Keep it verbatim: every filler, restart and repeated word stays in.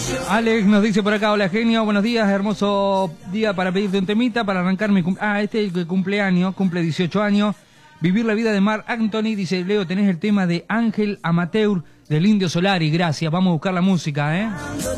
Alex nos dice por acá, hola genio, buenos días, hermoso día para pedirte un temita, para arrancar mi cum ah, este es el cumpleaños, cumple dieciocho años, vivir la vida de Marc Anthony, dice Leo, tenés el tema de Ángel Amateur del Indio Solari, gracias, vamos a buscar la música, eh.